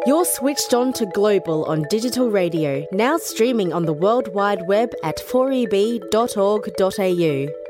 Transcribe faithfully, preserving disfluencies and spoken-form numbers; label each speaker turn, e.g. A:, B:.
A: You're switched on to Global on digital radio, now streaming on the World Wide Web at four e b dot org dot a u.